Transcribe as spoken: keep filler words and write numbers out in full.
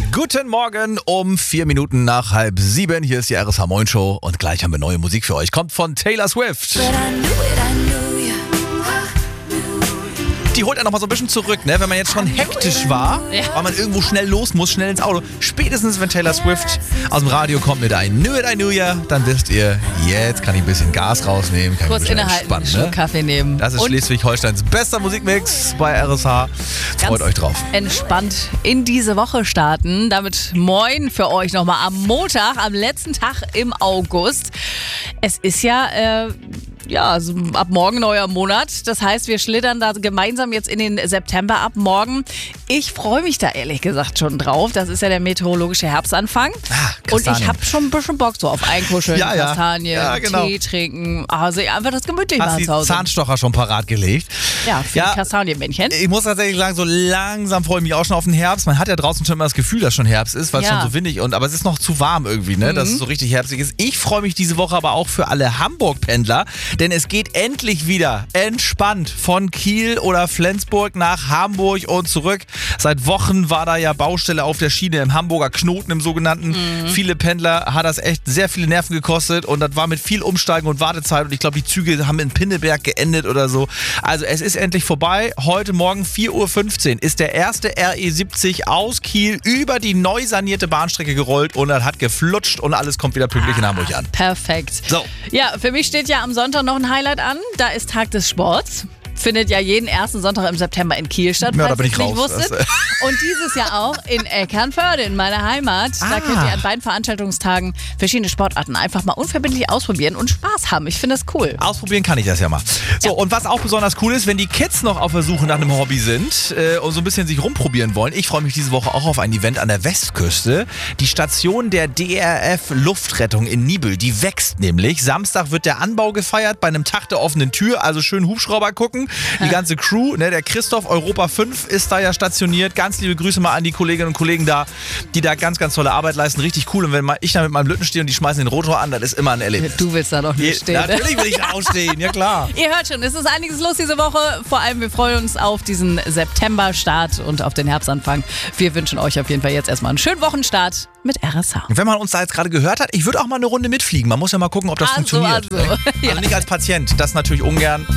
Guten Morgen um vier Minuten nach halb sieben. Hier ist die R S H Moin Show und gleich haben wir neue Musik für euch. Kommt von Taylor Swift. Die holt er noch mal so ein bisschen zurück, ne? Wenn man jetzt schon hektisch war, Ja. weil man irgendwo schnell los muss, schnell ins Auto. Spätestens, wenn Taylor Swift aus dem Radio kommt mit I Knew It, I Knew Ya, dann wisst ihr, jetzt kann ich ein bisschen Gas rausnehmen, kann Kurz ich ein bisschen innehalten, einen entspannen. Schluck Ne? Kaffee nehmen. Das ist Und Schleswig-Holsteins bester Musikmix bei R S H. Freut ganz euch drauf. entspannt in diese Woche starten. Damit moin für euch nochmal am Montag, am letzten Tag im August. Es ist ja... Äh, Ja, also ab morgen neuer Monat. Das heißt, wir schlittern da gemeinsam jetzt in den September ab morgen. Ich freue mich da ehrlich gesagt schon drauf. Das ist ja der meteorologische Herbstanfang. Ah, Und ich Kastanien. habe schon ein bisschen Bock so auf Einkuscheln, Ja, ja. Kastanien, Ja, genau. Tee trinken. Also einfach das gemütlich Hast machen die zu Hause. Zahnstocher schon parat gelegt? Ja, für Ja. die Kastanienmännchen. Ich muss tatsächlich sagen, so langsam freue ich mich auch schon auf den Herbst. Man hat ja draußen schon immer das Gefühl, dass schon Herbst ist, weil es Ja. schon so windig und aber es ist noch zu warm irgendwie, ne, dass es so richtig herbstlich ist. Ich freue mich diese Woche aber auch für alle Hamburg-Pendler, denn es geht endlich wieder entspannt von Kiel oder Flensburg nach Hamburg und zurück. Seit Wochen war da ja Baustelle auf der Schiene im Hamburger Knoten im sogenannten. Viele Pendler hat das echt sehr viele Nerven gekostet und das war mit viel Umsteigen und Wartezeit und ich glaube, die Züge haben in Pinneberg geendet oder so. Also es ist endlich vorbei. Heute Morgen vier Uhr fünfzehn ist der erste R E siebzig aus Kiel über die neu sanierte Bahnstrecke gerollt und das hat geflutscht und alles kommt wieder pünktlich in Hamburg an. Perfekt. So. Ja, für mich steht ja am Sonntag noch ein Highlight an. Da ist Tag des Sports. Findet ja jeden ersten Sonntag im September in Kiel statt, Ja, da falls bin ihr ich es nicht raus. wusstet. Das, äh Und dieses Jahr auch in Eckernförde, in meiner Heimat. Da Ah. könnt ihr an beiden Veranstaltungstagen verschiedene Sportarten einfach mal unverbindlich ausprobieren und Spaß haben. Ich finde das cool. Ausprobieren kann ich das ja mal. So, Ja. und was auch besonders cool ist, wenn die Kids noch auf der Suche nach einem Hobby sind äh, und so ein bisschen sich rumprobieren wollen. Ich freue mich diese Woche auch auf ein Event an der Westküste. Die Station der D R F Luftrettung in Nibel, die wächst nämlich. Samstag wird der Anbau gefeiert bei einem Tag der offenen Tür, also schön Hubschrauber gucken. Die ganze Crew, ne, der Christoph Europa fünf ist da ja stationiert. Ganz liebe Grüße mal an die Kolleginnen und Kollegen da, die da ganz, ganz tolle Arbeit leisten. Richtig cool. Und wenn mal ich da mit meinem Lütten stehe und die schmeißen den Rotor an, das ist immer ein Erlebnis. Du willst da doch nicht stehen. Ja, natürlich will ich da ausstehen, ja klar. Ihr hört schon, es ist einiges los diese Woche. Vor allem, wir freuen uns auf diesen September-Start und auf den Herbstanfang. Wir wünschen euch auf jeden Fall jetzt erstmal einen schönen Wochenstart mit R S H. Und wenn man uns da jetzt gerade gehört hat, ich würde auch mal eine Runde mitfliegen. Man muss ja mal gucken, ob das Ach so, funktioniert. ach so. Also Ja. nicht als Patient, das natürlich ungern.